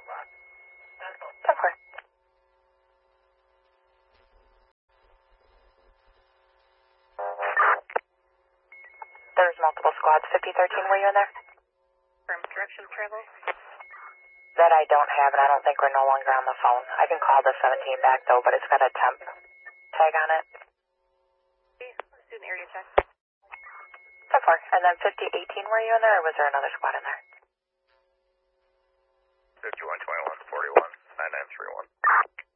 Of course. There's multiple squads. 5013, were you in there? From direction of travel? That I don't have, and I don't think we're no longer on the phone. I can call the 17 back, though, but it's got a temp tag on it. Okay, let's do an area check. Of course. And then 5018, were you in there, or was there another squad in there? 5121, 41, 9931.